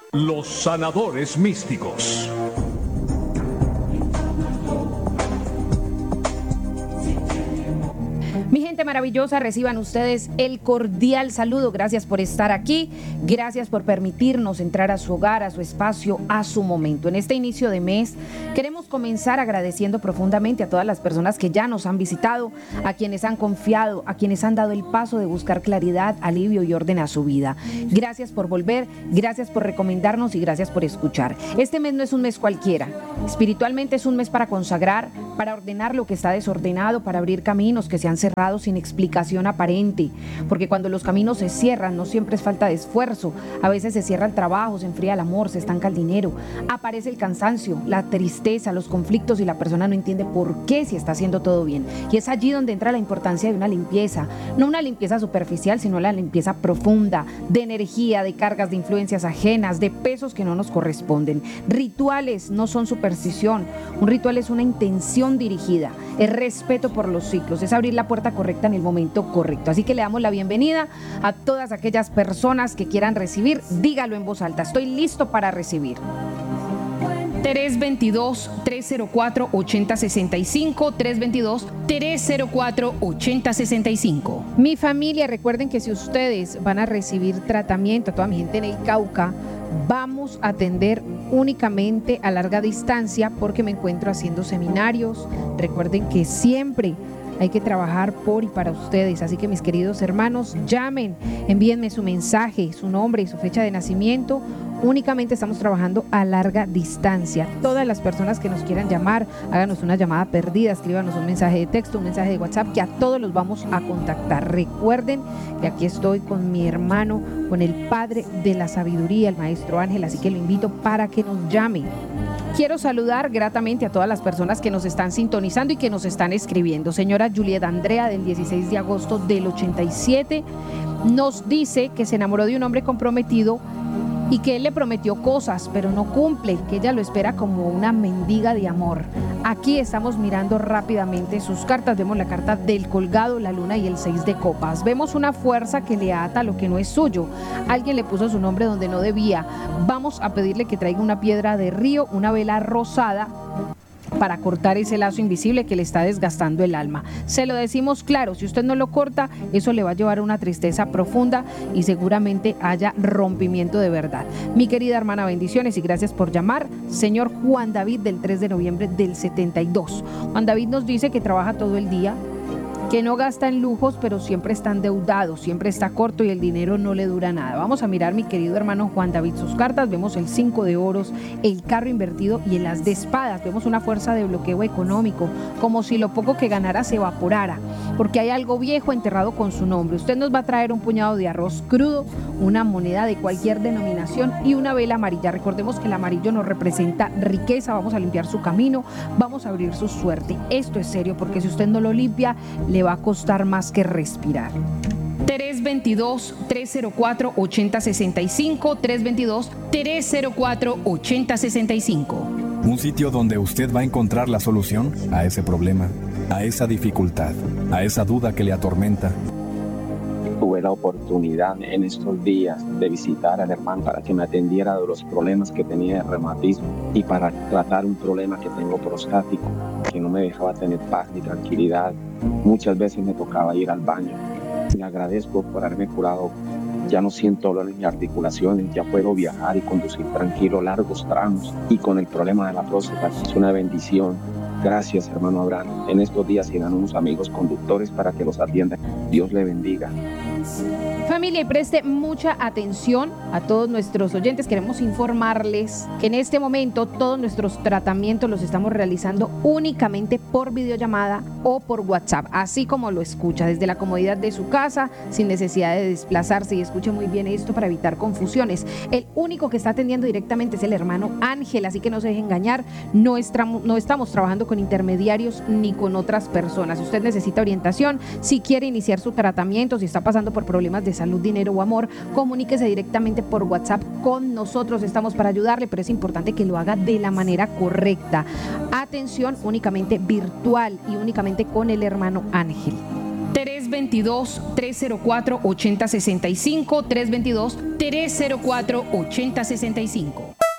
Los sanadores místicos. Mi gente maravillosa, reciban ustedes el cordial saludo. Gracias por estar aquí, gracias por permitirnos entrar a su hogar, a su espacio, a su momento. En este inicio de mes queremos comenzar agradeciendo profundamente a todas las personas que ya nos han visitado, a quienes han confiado, a quienes han dado el paso de buscar claridad, alivio y orden a su vida. Gracias por volver, gracias por recomendarnos y gracias por escuchar. Este mes no es un mes cualquiera. Espiritualmente es un mes para consagrar, para ordenar lo que está desordenado, para abrir caminos que se han cerrado sin explicación aparente, porque cuando los caminos se cierran no siempre es falta de esfuerzo, a veces se cierra el trabajo, se enfría el amor, se estanca el dinero, aparece el cansancio, la tristeza, los conflictos y la persona no entiende por qué si está haciendo todo bien. Y es allí donde entra la importancia de una limpieza, no una limpieza superficial, sino la limpieza profunda, de energía, de cargas, de influencias ajenas, de pesos que no nos corresponden. Rituales no son superstición, un ritual es una intención dirigida, es respeto por los ciclos, es abrir la puerta correcta en el momento correcto. Así que le damos la bienvenida a todas aquellas personas que quieran recibir. Dígalo en voz alta: estoy listo para recibir. 322-304-8065, 322-304-8065. Mi familia, recuerden que si ustedes van a recibir tratamiento, a toda mi gente en el Cauca, vamos a atender únicamente a larga distancia porque me encuentro haciendo seminarios. Recuerden que siempre hay que trabajar por y para ustedes, así que mis queridos hermanos, llamen, envíenme su mensaje, su nombre y su fecha de nacimiento. Únicamente estamos trabajando a larga distancia. Todas las personas que nos quieran llamar, háganos una llamada perdida, escríbanos un mensaje de texto, un mensaje de WhatsApp, que a todos los vamos a contactar. Recuerden que aquí estoy con mi hermano, con el Padre de la Sabiduría, el Maestro Ángel, así que lo invito para que nos llame. Quiero saludar gratamente a todas las personas que nos están sintonizando y que nos están escribiendo. Señora Julieta Andrea, del 16 de agosto del 87, nos dice que se enamoró de un hombre comprometido y que él le prometió cosas, pero no cumple, que ella lo espera como una mendiga de amor. Aquí estamos mirando rápidamente sus cartas. Vemos la carta del colgado, la luna y el 6 de copas. Vemos una fuerza que le ata lo que no es suyo. Alguien le puso su nombre donde no debía. Vamos a pedirle que traiga una piedra de río, una vela rosada, para cortar ese lazo invisible que le está desgastando el alma. Se lo decimos claro, si usted no lo corta, eso le va a llevar a una tristeza profunda y seguramente haya rompimiento de verdad. Mi querida hermana, bendiciones y gracias por llamar. Señor Juan David, del 3 de noviembre del 72. Juan David nos dice que trabaja todo el día, que no gasta en lujos, pero siempre está endeudado, siempre está corto y el dinero no le dura nada. Vamos a mirar, mi querido hermano Juan David, sus cartas. Vemos el 5 de oros, el carro invertido y el as de espadas. Vemos una fuerza de bloqueo económico, como si lo poco que ganara se evaporara, porque hay algo viejo enterrado con su nombre. Usted nos va a traer un puñado de arroz crudo, una moneda de cualquier denominación y una vela amarilla. Recordemos que el amarillo nos representa riqueza. Vamos a limpiar su camino, vamos a abrir su suerte. Esto es serio, porque si usted no lo limpia, le va a costar más que respirar. 322-304-8065, 322-304-8065. Un sitio donde usted va a encontrar la solución a ese problema, a esa dificultad, a esa duda que le atormenta. Tuve la oportunidad en estos días de visitar al hermano para que me atendiera de los problemas que tenía de reumatismo y para tratar un problema que tengo prostático, que no me dejaba tener paz ni tranquilidad. Muchas veces me tocaba ir al baño. Le agradezco por haberme curado. Ya no siento dolor en mis articulaciones, ya puedo viajar y conducir tranquilo largos tramos. Y con el problema de la próstata es una bendición. Gracias, hermano Abraham. En estos días irán unos amigos conductores para que los atiendan. Dios le bendiga. Familia, y preste mucha atención a todos nuestros oyentes. Queremos informarles que en este momento todos nuestros tratamientos los estamos realizando únicamente por videollamada o por WhatsApp, así como lo escucha, desde la comodidad de su casa, sin necesidad de desplazarse. Y escuche muy bien esto para evitar confusiones. El único que está atendiendo directamente es el hermano Ángel, así que no se deje engañar. No estamos trabajando con intermediarios ni con otras personas. Si usted necesita orientación, si quiere iniciar su tratamiento, si está pasando por problemas de salud, dinero o amor, comuníquese directamente por WhatsApp con nosotros. Estamos para ayudarle, pero es importante que lo haga de la manera correcta. Atención, únicamente virtual y únicamente con el hermano Ángel. 322-304-8065, 322-304-8065.